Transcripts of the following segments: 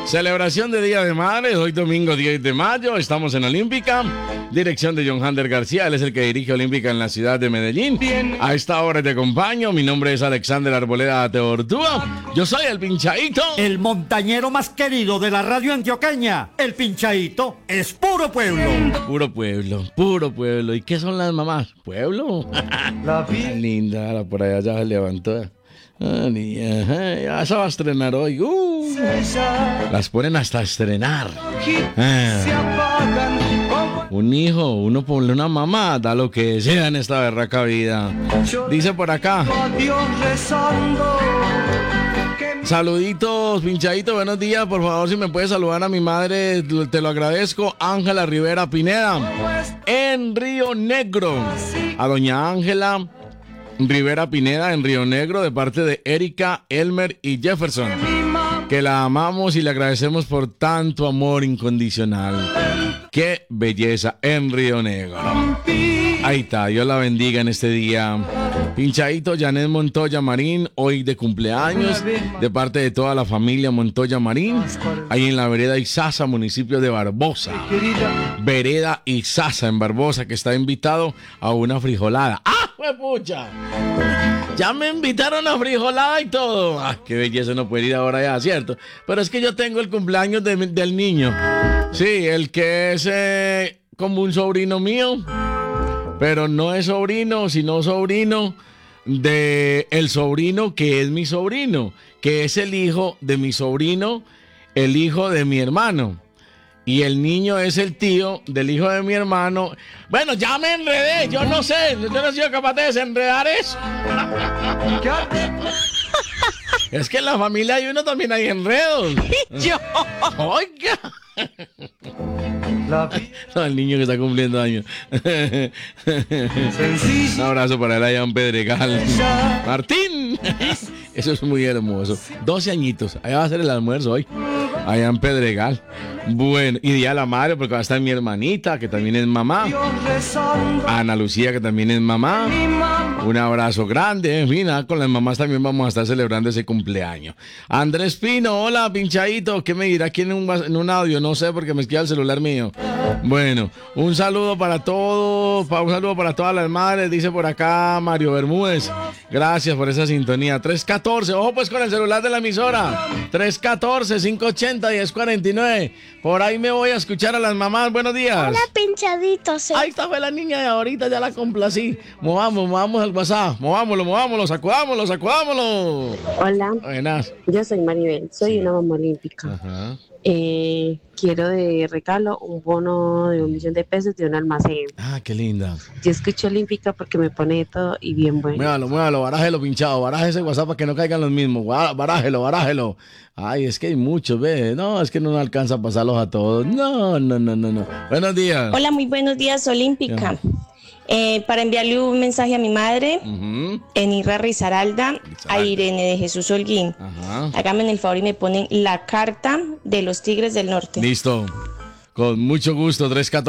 Celebración de Día de Madres, hoy domingo 10 de mayo, estamos en Olímpica, dirección de John Hander García, él es el que dirige Olímpica en la ciudad de Medellín. A esta hora te acompaño, mi nombre es Alexander Arboleda Teortúa, yo soy el Pinchaíto. El montañero más querido de la radio antioqueña, el Pinchaíto, es puro pueblo. Puro pueblo, puro pueblo. ¿Y qué son las mamás? ¿Pueblo? Linda, por allá ya se levantó. Ya se va a estrenar hoy. Las ponen hasta estrenar. Un hijo, uno por una mamá, da lo que sea en esta berraca vida. Dice por acá. Saluditos, Pinchadito, buenos días. Por favor, si me puedes saludar a mi madre, te lo agradezco. Ángela Rivera Pineda, en Río Negro. A doña Ángela Rivera Pineda en Río Negro, de parte de Erika, Elmer y Jefferson, que la amamos y le agradecemos por tanto amor incondicional. ¡Qué belleza en Río Negro! Ahí está, Dios la bendiga en este día. Pinchadito, Janet Montoya Marín, hoy de cumpleaños, de parte de toda la familia Montoya Marín, ahí en la vereda Izaza, municipio de Barbosa. Vereda Izaza en Barbosa, que está invitado a una frijolada. ¡Ah, pucha! Ya me invitaron a frijolada y todo. ¡Ah, qué belleza! No puede ir ahora ya, ¿cierto? Pero es que yo tengo el cumpleaños del niño. Sí, el que es como un sobrino mío. Pero no es sobrino, sino sobrino de el sobrino que es mi sobrino, que es el hijo de mi sobrino, el hijo de mi hermano. Y el niño es el tío del hijo de mi hermano. Bueno, ya me enredé, yo no sé, yo no he sido capaz de desenredar eso. Es que en la familia hay uno, también hay enredos. Yo. Oiga. No, el niño que está cumpliendo años. Un abrazo para él allá en Pedregal. Martín. Eso es muy hermoso. 12 añitos. Allá va a ser el almuerzo hoy. Allá en Pedregal. Bueno, y día de la madre, porque va a estar mi hermanita, que también es mamá. Ana Lucía, que también es mamá. Un abrazo grande. En fin, con las mamás también vamos a estar celebrando ese cumpleaños. Andrés Pino, hola, Pinchadito. ¿Qué me dirá aquí en un audio? No sé, porque me esquiva el celular mío. Bueno, un saludo para todos. Un saludo para todas las madres, dice por acá Mario Bermúdez. Gracias por esa sintonía. 314, ojo pues con el celular de la emisora. 314-580-1049. Por ahí me voy a escuchar a las mamás. Buenos días. Hola, Pinchaditos. Ahí está, fue la niña de ahorita, ya la complací. Movamos el WhatsApp. Movámoslo, sacudámoslo. Hola. Buenas. Yo soy Maribel, soy una mamá olímpica. Ajá. Quiero de regalo un bono de 1.000.000 de pesos de un almacén. Ah, qué linda. Yo escucho Olímpica porque me pone de todo y bien bueno. Muévalo, barájelo, Pinchado, baraje ese WhatsApp para que no caigan los mismos. Barájelo. Ay, es que hay muchos, ve. No, es que no alcanza a pasarlos a todos. No. Buenos días. Hola, muy buenos días, Olímpica. Para enviarle un mensaje a mi madre, Enirra Rizaralda, a Irene de Jesús Holguín. Ajá. Háganme el favor y me ponen la carta de los Tigres del Norte. Listo. Con mucho gusto,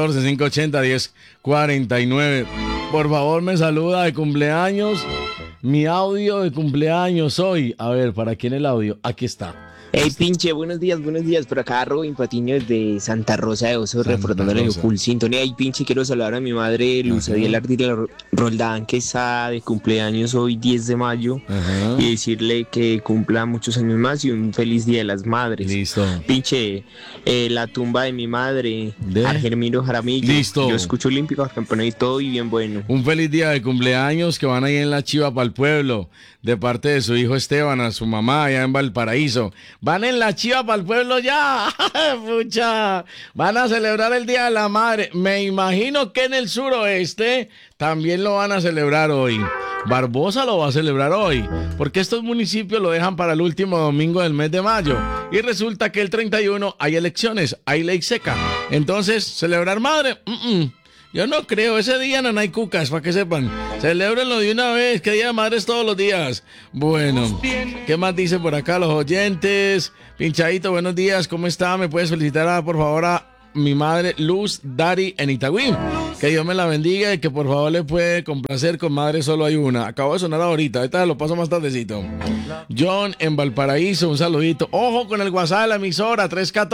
314-580-1049. Por favor, me saluda de cumpleaños. Mi audio de cumpleaños hoy. A ver, ¿para quién el audio? Aquí está. Hey, pinche, buenos días. Por acá Robin Patiño desde Santa Rosa de Osos, reportándole full sintonía. Hey, pinche, quiero saludar a mi madre, Luz Adiel Ardila Roldán, que está de cumpleaños hoy 10 de mayo. Ajá. Y decirle que cumpla muchos años más y un feliz Día de las Madres. Listo. Pinche, la tumba de mi madre, Argermiro Jaramillo. Listo. Yo escucho Olímpico, campeón y todo, y bien bueno. Un feliz día de cumpleaños que van ahí en la Chiva para el pueblo, de parte de su hijo Esteban, a su mamá allá en Valparaíso. Van en la Chiva para el pueblo ya. Pucha. Van a celebrar el Día de la Madre. Me imagino que en el suroeste también lo van a celebrar hoy. Barbosa lo va a celebrar hoy, porque estos municipios lo dejan para el último domingo del mes de mayo. Y resulta que el 31 hay elecciones, hay ley seca. Entonces, ¿celebrar madre? Yo no creo, ese día no hay cucas, para que sepan. Celébrenlo de una vez, que Día de Madres todos los días. Bueno, ¿qué más dice por acá los oyentes? Pinchadito, buenos días, ¿cómo está? ¿Me puedes felicitar, por favor, a mi madre Luz Dari en Itagüí. Que Dios me la bendiga y que por favor le puede complacer con madre solo hay una. Acabo de sonar ahorita lo paso más tardecito. John en Valparaíso, un saludito. Ojo con el WhatsApp de la emisora,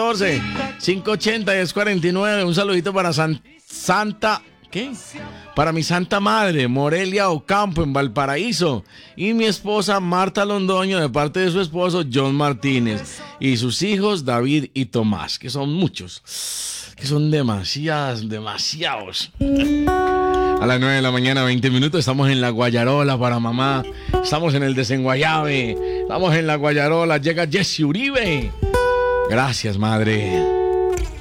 314-580-1049. Un saludito para Santa... ¿Qué? Para mi santa madre, Morelia Ocampo en Valparaíso. Y mi esposa Marta Londoño de parte de su esposo John Martínez. Y sus hijos David y Tomás, que son muchos. Que son demasiados. A las 9 de la mañana, 20 minutos, estamos en la Guayarola para mamá. Estamos en el Desenguayabe. Estamos en la Guayarola. Llega Jesse Uribe. Gracias, madre.